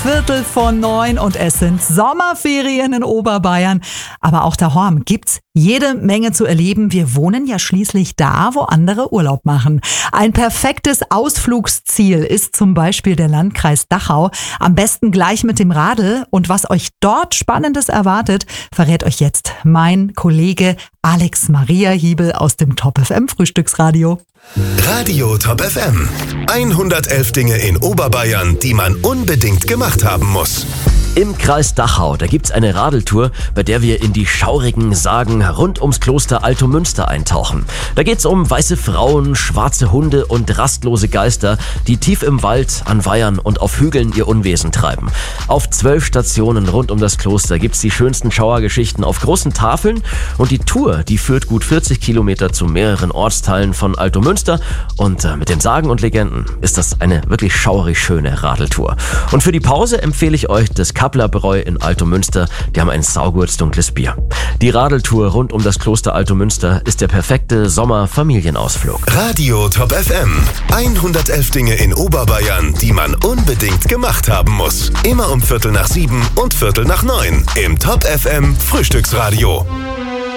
8:15 und es sind Sommerferien in Oberbayern. Aber auch daheim gibt's jede Menge zu erleben. Wir wohnen ja schließlich da, wo andere Urlaub machen. Ein perfektes Ausflugsziel ist zum Beispiel der Landkreis Dachau. Am besten gleich mit dem Radl. Und was euch dort Spannendes erwartet, verrät euch jetzt mein Kollege Alex Maria Hiebel aus dem Top FM Frühstücksradio. Radio Top FM. 111 Dinge in Oberbayern, die man unbedingt gemacht haben muss. Im Kreis Dachau, da gibt's eine Radeltour, bei der wir in die schaurigen Sagen rund ums Kloster Altomünster eintauchen. Da geht's um weiße Frauen, schwarze Hunde und rastlose Geister, die tief im Wald, an Weihern und auf Hügeln ihr Unwesen treiben. Auf 12 Stationen rund um das Kloster gibt's die schönsten Schauergeschichten auf großen Tafeln und die Tour, die führt gut 40 Kilometer zu mehreren Ortsteilen von Altomünster und mit den Sagen und Legenden ist das eine wirklich schaurig schöne Radeltour. Und für die Pause empfehle ich euch das Kapplerbräu in Altomünster, die haben ein saugutes dunkles Bier. Die Radeltour rund um das Kloster Altomünster ist der perfekte Sommer-Familienausflug. Radio Top FM. 111 Dinge in Oberbayern, die man unbedingt gemacht haben muss. Immer um 6:45 und 8:45 im Top FM Frühstücksradio.